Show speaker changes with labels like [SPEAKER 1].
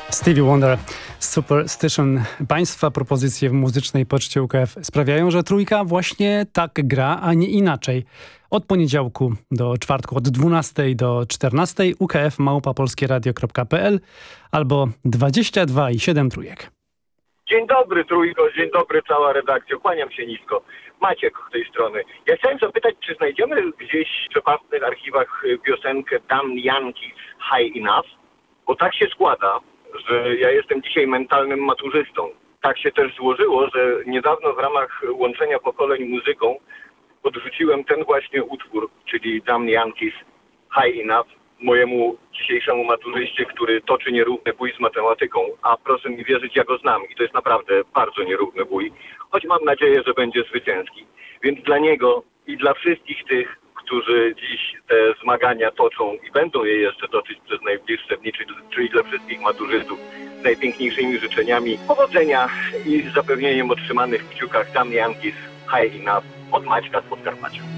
[SPEAKER 1] Stevie Wonder, Superstition. Państwa propozycje w muzycznej poczcie UKF sprawiają, że trójka właśnie tak gra, a nie inaczej. Od poniedziałku do czwartku, od 12 do 14 ukf@polskieradio.pl albo 22 i 7 trójek.
[SPEAKER 2] Dzień dobry trójko, dzień dobry cała redakcja, kłaniam się nisko. Maciek z tej strony. Ja chciałem zapytać, czy znajdziemy gdzieś w prywatnych archiwach piosenkę Damn Yankees High Enough? Bo tak się składa, że ja jestem dzisiaj mentalnym maturzystą. Tak się też złożyło, że niedawno w ramach łączenia pokoleń muzyką podrzuciłem ten właśnie utwór, czyli Damn Yankees High Enough, mojemu dzisiejszemu maturzyście, który toczy nierówny bój z matematyką, a proszę mi wierzyć, ja go znam i to jest naprawdę bardzo nierówny bój, choć mam nadzieję, że będzie zwycięski. Więc dla niego i dla wszystkich tych, którzy dziś te zmagania toczą i będą je jeszcze toczyć przez najbliższe dni, czyli dla wszystkich maturzystów, z najpiękniejszymi życzeniami powodzenia i z zapewnieniem otrzymanych w kciukach Damn Yankees High Enough od Maćka z Podkarpacia.